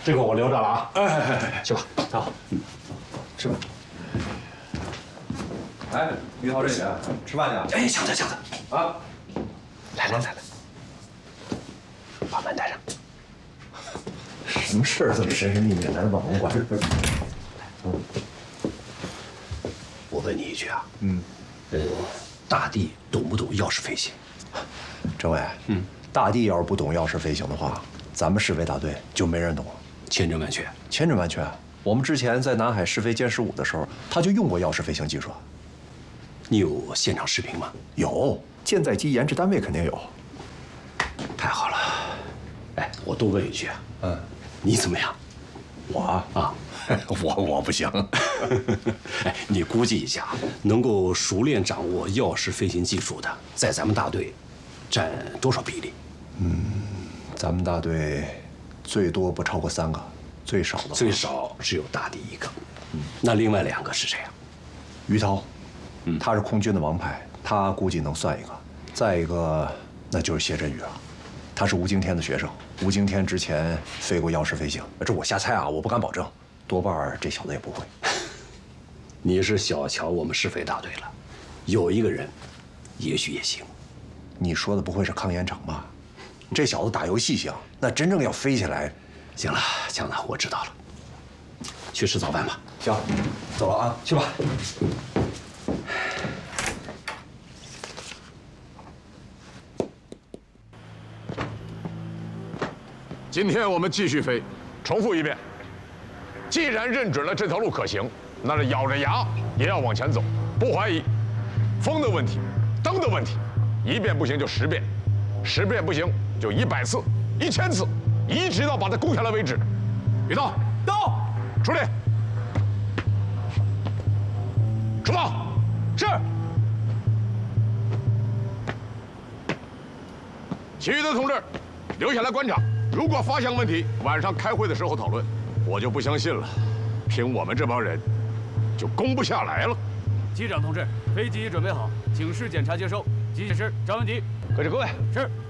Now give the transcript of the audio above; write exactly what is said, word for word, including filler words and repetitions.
这个我留着了啊。哎哎哎，去吧，走，嗯，吃吧。 哎，于涛这里吃饭去？ 哎，小子小子， 啊， 来来来来，把门带上。 什么事儿这么神神秘秘，来了往门关？ 嗯，我问你一句啊， 嗯， 呃，大地懂不懂钥匙飞行？ 政委，嗯，大地要是不懂钥匙飞行的话，咱们试飞大队就没人懂了。 千真万确， 千真万确。我们之前在南海试飞歼十五的时候，他就用过钥匙飞行技术。 你有现场视频吗？ 有，舰载机研制单位肯定有。 太好了。哎，我多问一句啊， 嗯， 你怎么样？ 我啊， 我我不行。 哎，你估计一下，能够熟练掌握钥匙飞行技术的，在咱们大队占多少比例？ 嗯，咱们大队最多不超过三个，最少的最少只有大地一个。嗯，那另外两个是谁啊？ 于涛， 嗯， 他是空军的王牌，他估计能算一个。再一个，那就是谢振宇了，他是吴京天的学生。吴京天之前飞过钥匙飞行，这我瞎猜啊，我不敢保证，多半这小子也不会。 你是小瞧我们试飞大队了，有一个人，也许也行。 你说的不会是康延成吧？这小子打游戏行，那真正要飞起来， 行了，强子，我知道了，去吃早饭吧。 行，走了啊， 去吧。 今天我们继续飞，重复一遍。既然认准了这条路可行，那是咬着牙也要往前走，不怀疑。风的问题，灯的问题，一遍不行就十遍，十遍不行就一百次、一千次，一直到把它攻下来为止。于涛，到，出列，出发，是。其余的同志留下来观察。如果发现问题，晚上开会的时候讨论。我就不相信了，凭我们这帮人，就攻不下来了。 机长同志，飞机准备好，请示检查接收。机械师张文吉， 各位各位， 是。